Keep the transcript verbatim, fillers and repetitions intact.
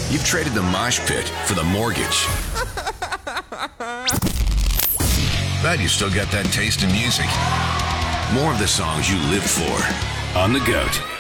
You've traded the mosh pit for the mortgage. But you still got that taste in music. More of the songs you live for on The GOAT.